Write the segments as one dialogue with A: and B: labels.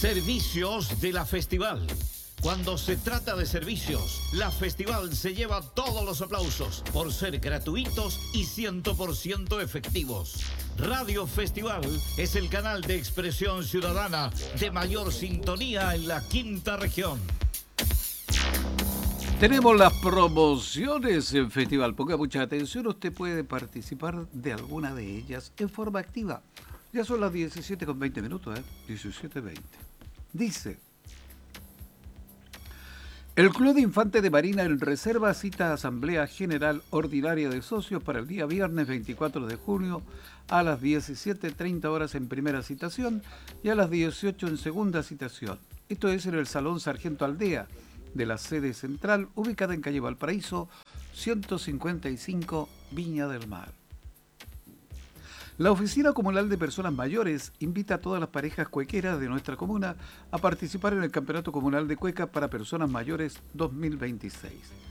A: Servicios de la Festival. Cuando se trata de servicios, la Festival se lleva todos los aplausos por ser gratuitos y 100% efectivos. Radio Festival es el canal de expresión ciudadana de mayor sintonía en la quinta región.
B: Tenemos las promociones en Festival. Ponga mucha atención, usted puede participar de alguna de ellas en forma activa. Ya son las 17:20, 17:20. Dice: el Club de Infantes de Marina en Reserva cita Asamblea General Ordinaria de Socios para el día viernes 24 de junio a las 17:30 horas en primera citación y a las 18 en segunda citación. Esto es en el Salón Sargento Aldea de la sede central, ubicada en calle Valparaíso, 155, Viña del Mar. La Oficina Comunal de Personas Mayores invita a todas las parejas cuequeras de nuestra comuna a participar en el Campeonato Comunal de Cueca para Personas Mayores 2026.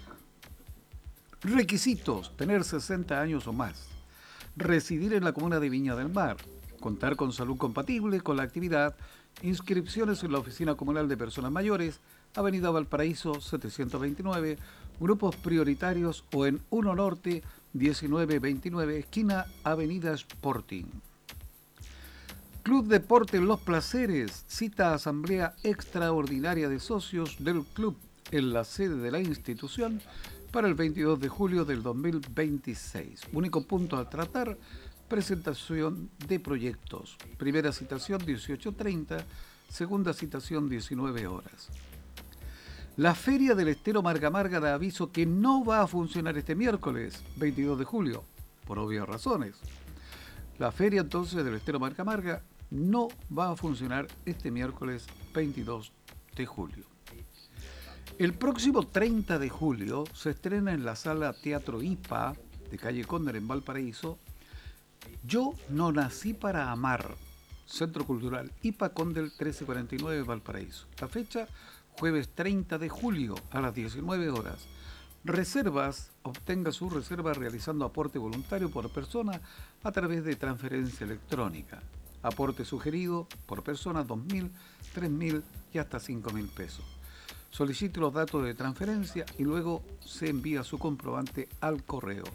B: Requisitos: tener 60 años o más, residir en la comuna de Viña del Mar, contar con salud compatible con la actividad, inscripciones en la Oficina Comunal de Personas Mayores, Avenida Valparaíso 729, grupos prioritarios o en 1 Norte 1929, esquina Avenida Sporting. Club Deporte Los Placeres cita asamblea extraordinaria de socios del club en la sede de la institución para el 22 de julio del 2026. Único punto a tratar: presentación de proyectos. Primera citación 18:30, segunda citación 19 horas. La Feria del Estero Marga Marga da aviso que no va a funcionar este miércoles, 22 de julio, por obvias razones. La Feria entonces del Estero Marga Marga no va a funcionar este miércoles 22 de julio. El próximo 30 de julio se estrena en la Sala Teatro IPA de calle Cóndor en Valparaíso Yo no nací para amar, Centro Cultural IPA Cóndor 1349 Valparaíso. La fecha: jueves 30 de julio a las 19 horas. Reservas: obtenga su reserva realizando aporte voluntario por persona a través de transferencia electrónica. Aporte sugerido por persona: 2.000, 3.000 y hasta 5.000 pesos. Solicite los datos de transferencia y luego se envía su comprobante al correo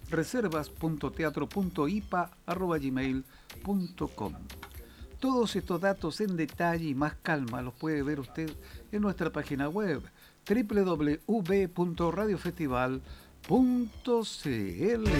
B: reservas.teatro.ipa@gmail.com. Todos estos datos en detalle y más calma los puede ver usted en nuestra página web www.radiofestival.cl.